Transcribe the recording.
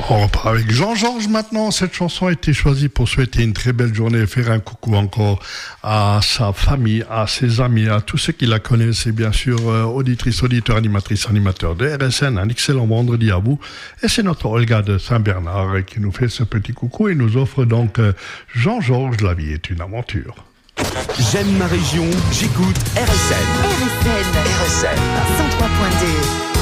On repart avec Jean-Georges maintenant. Cette chanson a été choisie pour souhaiter une très belle journée et faire un coucou encore à sa famille, à ses amis, à tous ceux qui la connaissent et bien sûr auditrices, auditeurs, animatrices, animateurs de RSN. Un excellent vendredi à vous. Et c'est notre Olga de Saint-Bernard qui nous fait ce petit coucou et nous offre donc Jean-Georges, la vie est une aventure. J'aime ma région, j'écoute RSN. RSN 103.2.